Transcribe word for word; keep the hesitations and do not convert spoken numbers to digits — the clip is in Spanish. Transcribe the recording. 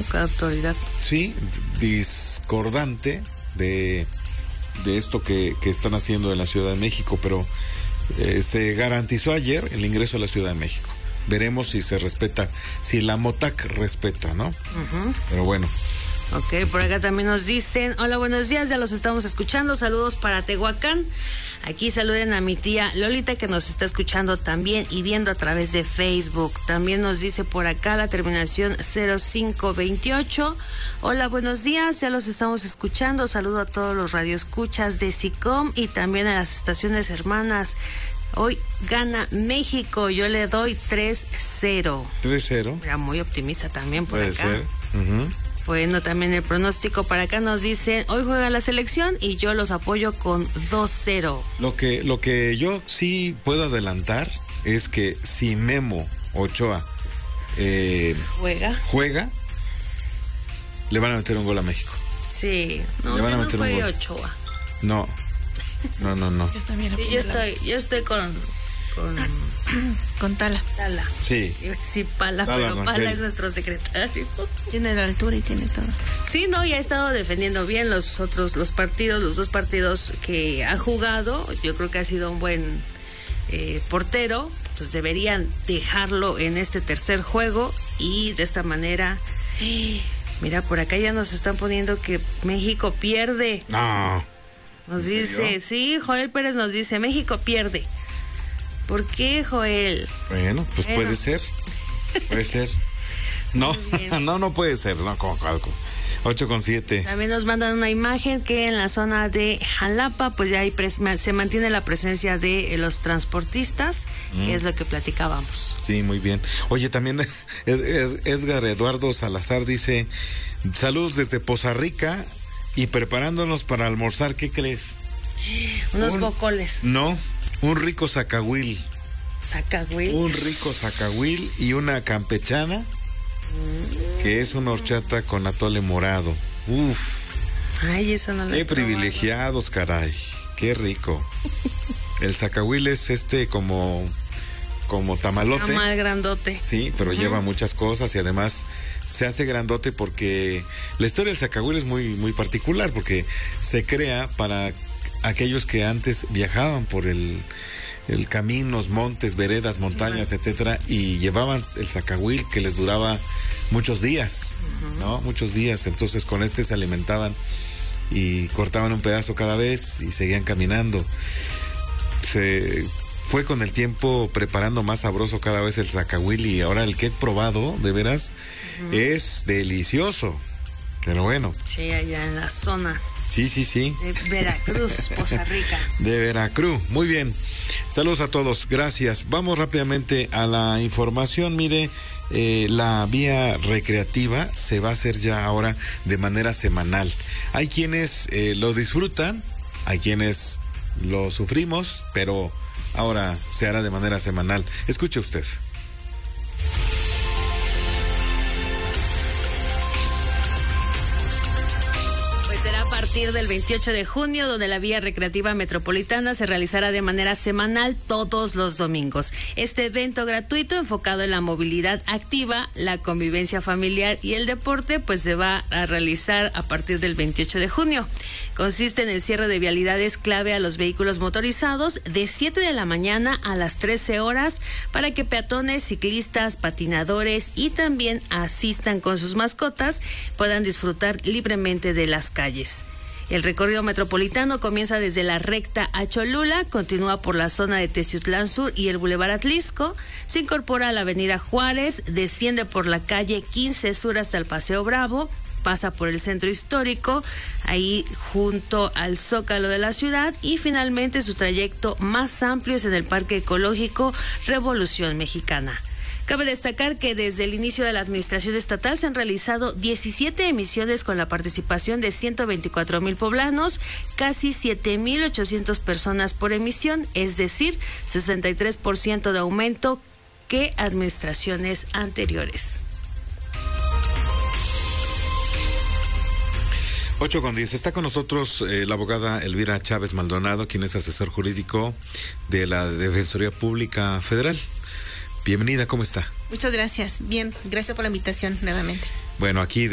¿no? Cada autoridad. Sí, discordante de, de esto que, que están haciendo en la Ciudad de México, pero eh, se garantizó ayer el ingreso a la Ciudad de México. Veremos si se respeta, si la MOTAC respeta, ¿no? Uh-huh. Pero bueno. Ok, por acá también nos dicen, hola, buenos días, ya los estamos escuchando, saludos para Tehuacán. Aquí saluden a mi tía Lolita, que nos está escuchando también y viendo a través de Facebook. También nos dice por acá la terminación cero cinco veintiocho. Hola, buenos días, ya los estamos escuchando. Saludo a todos los radioescuchas de SICOM y también a las estaciones hermanas. Hoy gana México, yo le doy tres cero. tres cero. Era muy optimista también por Puede acá. Ser. Uh-huh. Bueno, también el pronóstico para acá nos dicen, hoy juega la selección y yo los apoyo con dos cero. Lo que, lo que yo sí puedo adelantar es que si Memo Ochoa eh, juega, juega, le van a meter un gol a México. Sí, no, le van a no meter fue un gol. Ochoa. No, no, no, no. Yo también Sí, yo estoy, yo estoy con... con... con Tala. Tala. Sí. Iba a decir Pala, Tala, pero Rangel. Pala es nuestro secretario. Tiene la altura y tiene todo. Sí, no, y ha estado defendiendo bien los otros, los partidos, los dos partidos que ha jugado. Yo creo que ha sido un buen eh, portero. Entonces deberían dejarlo en este tercer juego y de esta manera... Mira, por acá ya nos están poniendo que México pierde. No. Nos dice, sí, Joel Pérez nos dice, México pierde. ¿Por qué, Joel? Bueno, pues bueno. puede ser. Puede ser. No, no, no puede ser. No, como algo. ocho con siete. También nos mandan una imagen que en la zona de Jalapa, pues ya hay pres- se mantiene la presencia de los transportistas, mm. que es lo que platicábamos. Sí, muy bien. Oye, también Ed- Ed- Edgar Eduardo Salazar dice, saludos desde Poza Rica y preparándonos para almorzar, ¿qué crees? Unos un, bocoles. No, un rico zacahuil. ¿Zacahuil? Un rico zacahuil y una campechana, mm. que es una horchata con atole morado. Uf. Ay, esa no la Qué privilegiados, caray. Qué rico. El zacahuil es este como... como tamalote. Tamal grandote. Sí, pero uh-huh. lleva muchas cosas y además se hace grandote porque la historia del zacahuil es muy, muy particular porque se crea para aquellos que antes viajaban por el, el caminos, montes, veredas, montañas, uh-huh. etcétera, y llevaban el zacahuil que les duraba muchos días, uh-huh. ¿no? Muchos días. Entonces con este se alimentaban y cortaban un pedazo cada vez y seguían caminando. Se fue con el tiempo preparando más sabroso cada vez el zacahuil y ahora el que he probado, de veras, uh-huh. es delicioso. Pero bueno. Sí, allá en la zona. Sí, sí, sí. De Veracruz, Poza Rica. De Veracruz, muy bien. Saludos a todos, gracias. Vamos rápidamente a la información. Mire, eh, la vía recreativa se va a hacer ya ahora de manera semanal. Hay quienes eh, lo disfrutan, hay quienes lo sufrimos, pero ahora se hará de manera semanal. Escuche usted. Será a partir del veintiocho de junio, donde la vía recreativa metropolitana se realizará de manera semanal todos los domingos. Este evento gratuito enfocado en la movilidad activa, la convivencia familiar y el deporte, pues se va a realizar a partir del veintiocho de junio. Consiste en el cierre de vialidades clave a los vehículos motorizados de siete de la mañana a las trece horas para que peatones, ciclistas, patinadores y también asistan con sus mascotas puedan disfrutar libremente de las calles. El recorrido metropolitano comienza desde la recta a Cholula, continúa por la zona de Teciutlán Sur y el Boulevard Atlisco, se incorpora a la avenida Juárez, desciende por la calle quince Sur hasta el Paseo Bravo, pasa por el centro histórico, ahí junto al Zócalo de la ciudad y finalmente su trayecto más amplio es en el Parque Ecológico Revolución Mexicana. Cabe destacar que desde el inicio de la administración estatal se han realizado diecisiete emisiones con la participación de ciento veinticuatro mil poblanos, casi siete mil ochocientas personas por emisión, es decir, sesenta y tres por ciento de aumento que administraciones anteriores. ocho con diez. Está con nosotros eh, la abogada Elvira Chávez Maldonado, quien es asesor jurídico de la Defensoría Pública Federal. Bienvenida, ¿cómo está? Muchas gracias. Bien, gracias por la invitación nuevamente. Bueno, aquí